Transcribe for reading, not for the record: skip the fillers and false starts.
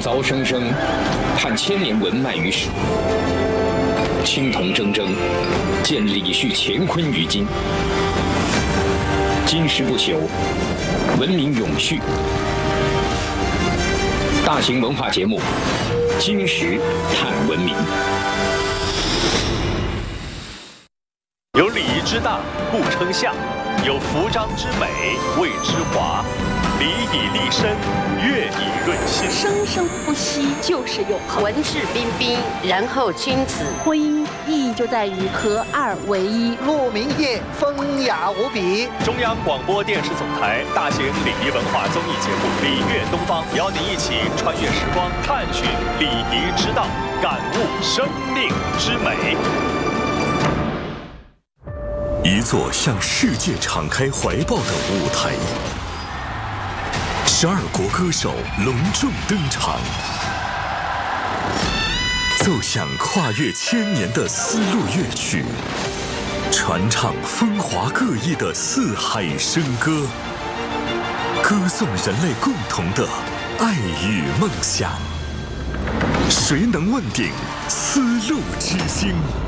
凿生生，探千年文脉于史；青铜铮铮，见李旭乾坤于今。今时不朽，文明永续。大型文化节目《今时探文明》， 有礼仪之大，故称相；有服装之美，谓之华。礼以立身，乐以润心。 生生不息就是永恒。 文质彬彬，然后君子。 婚姻意义就在于合二为一。 鹿鸣夜，风雅无比。 中央广播电视总台大型礼仪文化综艺节目《礼乐东方》，邀您一起穿越时光，探寻礼仪之道，感悟生命之美。 一座向世界敞开怀抱的舞台，12国歌手隆重登场，奏响跨越千年的丝路乐曲，传唱风华各异的四海笙歌，歌颂人类共同的爱与梦想。谁能问鼎丝路之星？